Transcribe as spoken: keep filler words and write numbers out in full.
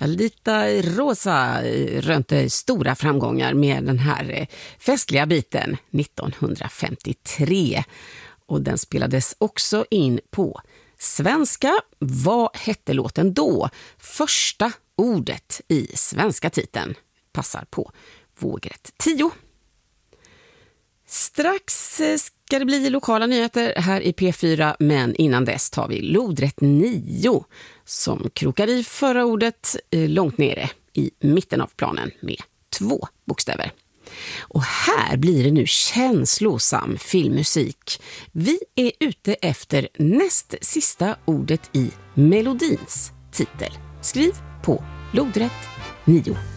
Alita Rosa rönte stora framgångar med den här festliga biten nittonhundrafemtiotre. Och den spelades också in på svenska. Vad hette låten då? Första ordet i svenska titeln passar på vågrätt tio. Strax ska det bli lokala nyheter här i P fyra, men innan dess tar vi lodrätt nio som krokar i förra ordet långt nere i mitten av planen med två bokstäver. Och här blir det nu känslosam filmmusik. Vi är ute efter näst sista ordet i melodins titel. Skriv på lodrätt nio.